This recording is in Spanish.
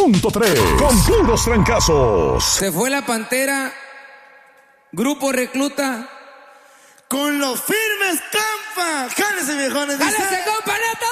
106.3 con puros trancazos. Se fue la Pantera, Grupo Recluta. Con los firmes, compa. Jálese, viejones. ¡Jálese, compa, neta!